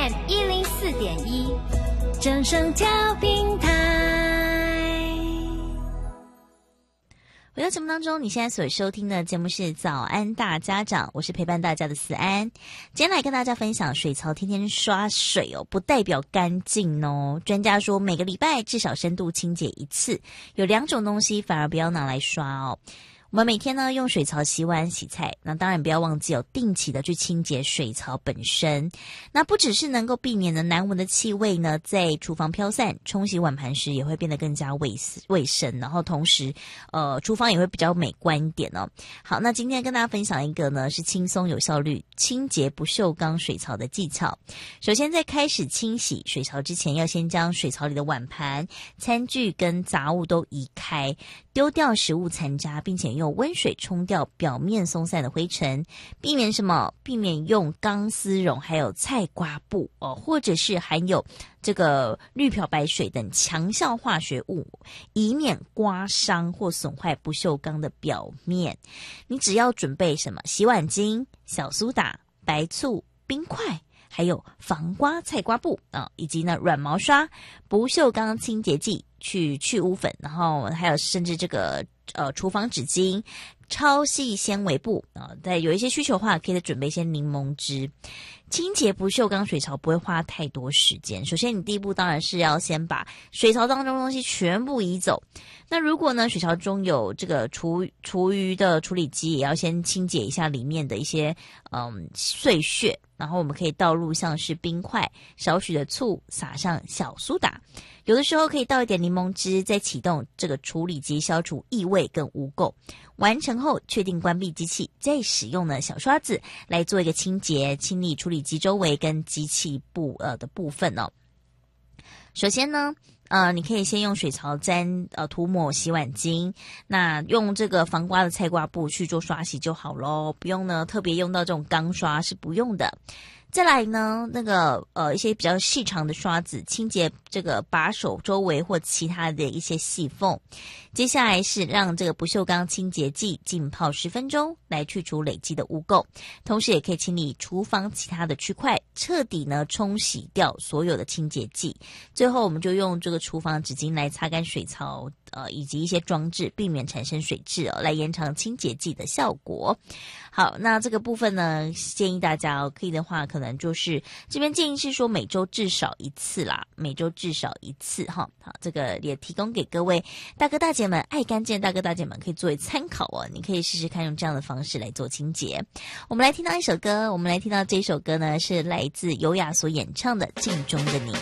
FM 104.1，正声调频台。 回到节目当中，你现在所收听的节目是早安大家长，我是陪伴大家的思安。今天来跟大家分享，水槽天天刷水不代表干净哦。专家说每个礼拜至少深度清洁一次，有2种东西反而不要拿来刷哦。我们每天呢用水槽洗碗洗菜，那当然不要忘记定期的去清洁水槽本身。那不只是能够避免的难闻的气味呢在厨房飘散，冲洗碗盘时也会变得更加卫生，然后同时厨房也会比较美观一点哦。好，那今天跟大家分享一个呢是轻松有效率清洁不锈钢水槽的技巧。首先在开始清洗水槽之前，要先将水槽里的碗盘、餐具跟杂物都移开，丢掉食物残渣，并且用温水冲掉表面松散的灰尘，避免什么？避免用钢丝绒还有菜瓜布或者是含有这个氯漂白水等强效化学物，以免刮伤或损坏不锈钢的表面。你只要准备什么？洗碗巾、小苏打、白醋、冰块，还有防刮菜瓜布以及呢软毛刷、不锈钢清洁剂去污粉，然后还有甚至这个厨房纸巾、超细纤维布在有一些需求的话，可以再准备一些柠檬汁。清洁不锈钢水槽不会花太多时间。首先你第一步当然是要先把水槽当中的东西全部移走。那如果呢水槽中有这个厨余的处理机，也要先清洁一下里面的一些碎屑，然后我们可以倒入像是冰块、少许的醋，撒上小苏打，有的时候可以倒一点柠檬汁，再启动这个处理机，消除异味跟污垢。完成后确定关闭机器，再使用呢小刷子来做一个清洁，清理处理机周围跟机器的部分哦。首先呢你可以先用水槽涂抹洗碗巾，那用这个防刮的菜瓜布去做刷洗就好咯，不用呢特别用到这种钢刷，是不用的。再来呢那个一些比较细长的刷子清洁这个把手周围或其他的一些细缝。接下来是让这个不锈钢清洁剂浸泡10分钟，来去除累积的污垢，同时也可以清理厨房其他的区块，彻底呢冲洗掉所有的清洁剂。最后我们就用这个厨房纸巾来擦干水槽以及一些装置，避免产生水渍来延长清洁剂的效果。好，那这个部分呢建议大家可以的话，可能就是这边建议是说每周至少一次啦，每周至少一次哈。好，这个也提供给各位大哥大姐们，爱干净的大哥大姐们可以作为参考哦。你可以试试看用这样的方式来做清洁。我们来听到一首歌，我们来听到这首歌呢是来自优雅所演唱的《镜中的你》。